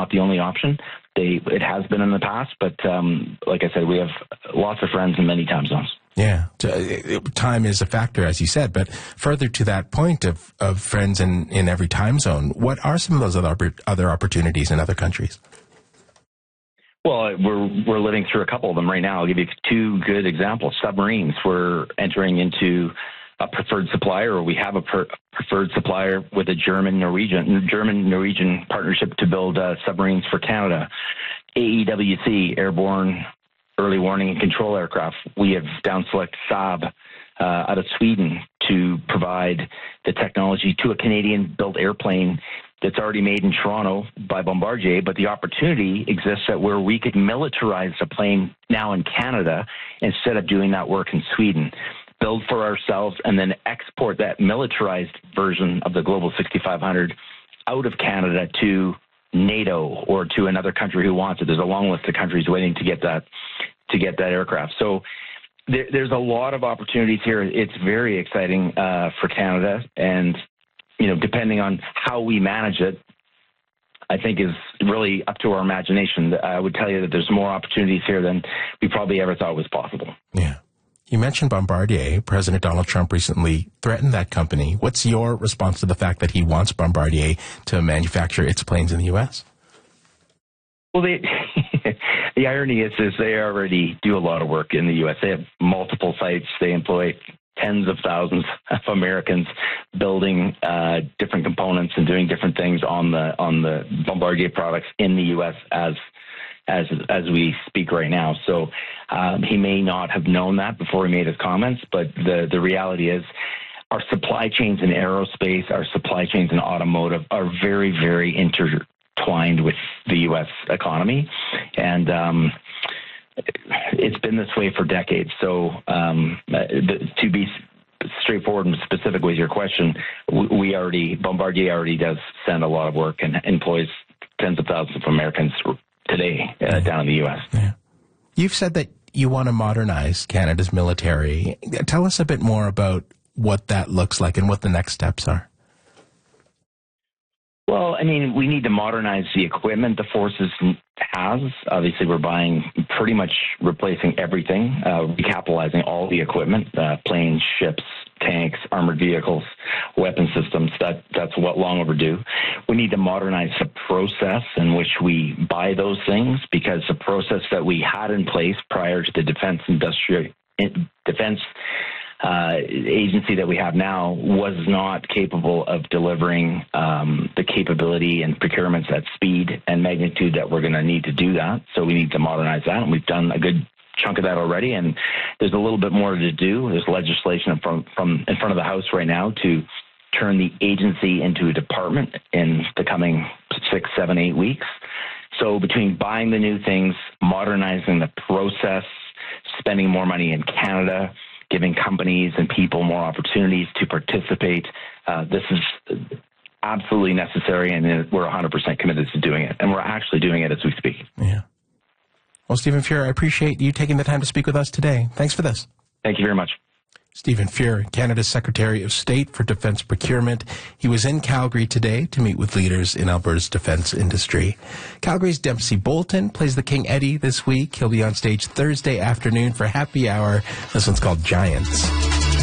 not the only option. It has been in the past, but like I said, we have lots of friends in many time zones. Yeah, time is a factor, as you said. But further to that point of friends in every time zone, what are some of those other opportunities in other countries? Well, we're living through a couple of them right now. I'll give you two good examples. Submarines. We're entering into a preferred supplier, or we have a preferred supplier with a German-Norwegian partnership to build submarines for Canada. AEWC, Airborne Early Warning and Control Aircraft. We have down select Saab out of Sweden to provide the technology to a Canadian-built airplane that's already made in Toronto by Bombardier, but the opportunity exists at where we could militarize the plane now in Canada instead of doing that work in Sweden. Build for ourselves and then export that militarized version of the Global 6500 out of Canada to NATO or to another country who wants it. There's a long list of countries waiting to get that aircraft. So there's a lot of opportunities here. It's very exciting for Canada, and depending on how we manage it, I think is really up to our imagination. I would tell you that there's more opportunities here than we probably ever thought was possible. Yeah. You mentioned Bombardier. President Donald Trump recently threatened that company. What's your response to the fact that he wants Bombardier to manufacture its planes in the U.S.? Well, the irony is they already do a lot of work in the U.S. They have multiple sites. They employ tens of thousands of Americans building different components and doing different things on the Bombardier products in the U.S. as we speak right now. So he may not have known that before he made his comments, but the reality is our supply chains in aerospace, our supply chains in automotive are very, very intertwined with the U.S. economy. And it's been this way for decades. So to be straightforward and specific with your question, Bombardier already does send a lot of work and employs tens of thousands of Americans today down in the U.S. Yeah. You've said that you want to modernize Canada's military. Tell us a bit more about what that looks like and what the next steps are. Well, we need to modernize the equipment the forces has. Obviously, we're buying pretty much replacing everything, recapitalizing all the equipment, planes, ships, tanks, armored vehicles, weapon systems. That's what long overdue. We need to modernize the process in which we buy those things, because the process that we had in place prior to the defense agency that we have now was not capable of delivering the capability and procurements at speed and magnitude that we're going to need to do that. So we need to modernize that, and we've done a good chunk of that already, and there's a little bit more to do. There's legislation from in front of the House right now to turn the agency into a department in the coming 6, 7, 8 weeks. So between buying the new things, modernizing the process, spending more money in Canada, giving companies and people more opportunities to participate, this is absolutely necessary, and we're 100% committed to doing it. And we're actually doing it as we speak. Yeah. Well, Stephen Fuhr, I appreciate you taking the time to speak with us today. Thanks for this. Thank you very much. Stephen Fuhr, Canada's Secretary of State for Defence Procurement. He was in Calgary today to meet with leaders in Alberta's defence industry. Calgary's Dempsey Bolton plays the King Eddie this week. He'll be on stage Thursday afternoon for Happy Hour. This one's called Giants.